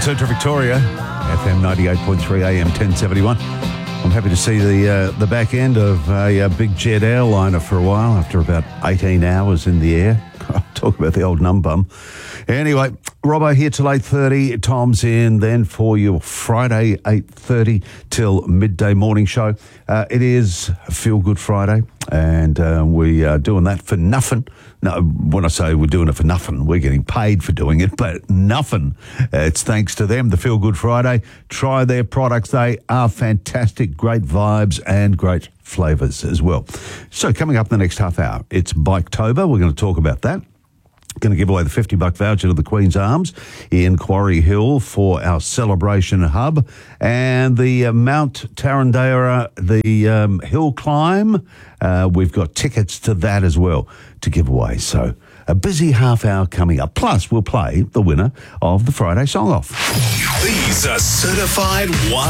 Central Victoria, FM 98.3 AM 1071. I'm happy to see the back end of a big jet airliner for a while after about 18 hours in the air. Talk about the old num bum. Anyway, Robbo here till 8:30. Tom's in then for your Friday 8:30 till midday morning show. It is a Feel Good Friday, and we are doing that for nothing. No, when I say we're doing it for nothing, we're getting paid for doing it, but nothing. It's thanks to them, the Feel Good Friday. Try their products. They are fantastic, great vibes and great flavours as well. So coming up in the next half hour, it's Biketober. We're going to talk about that. Going to give away the $50 voucher to the Queen's Arms in Quarry Hill for our celebration hub, and the Mount Tarandera, the hill climb. We've got tickets to that as well to give away. So a busy half hour coming up. Plus, we'll play the winner of the Friday Song Off. These are certified